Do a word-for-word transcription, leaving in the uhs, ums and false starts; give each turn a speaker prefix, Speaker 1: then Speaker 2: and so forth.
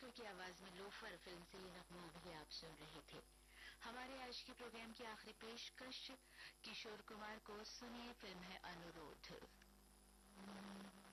Speaker 1: मंगेशकर की आवाज में लोफर फिल्म से ये नगमा भी आप सुन रहे थे। हमारे आज के प्रोग्राम की आखिरी पेशकश किशोर कुमार को सुनिए, फिल्म है अनुरोध।